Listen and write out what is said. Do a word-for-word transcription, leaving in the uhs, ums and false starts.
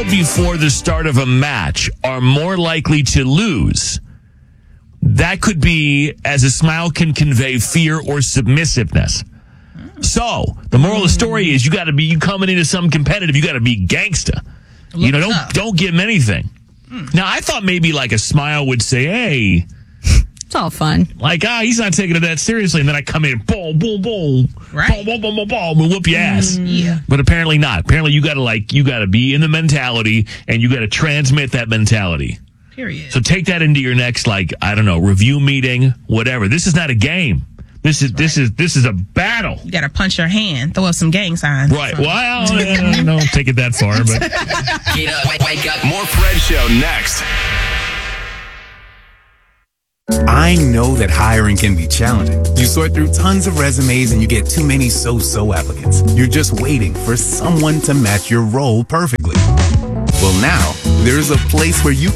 people before the start of a match are more likely to lose, that could be as a smile can convey fear or submissiveness. So the moral of the story is you got to be, you coming into something competitive, you got to be gangsta. You know, don't, don't give them anything. Now, I thought maybe like a smile would say, hey, it's all fun. Like, ah, he's not taking it that seriously. And then I come in, boom, boom, boom. Right. Boom, boom, boom, boom, boom, and whoop your ass. Mm, yeah. But apparently not. Apparently you got to, like, you got to be in the mentality and you got to transmit that mentality. Period. So take that into your next, like, I don't know, review meeting, whatever. This is not a game. This is, right. this is, this is a battle. You got to punch your hand, throw up some gang signs. Right. Well, uh, don't take it that far, but. Get up, wake, wake up. More Fred Show next. I know that hiring can be challenging. You sort through tons of resumes and you get too many so-so applicants. You're just waiting for someone to match your role perfectly. Well, now, there's a place where you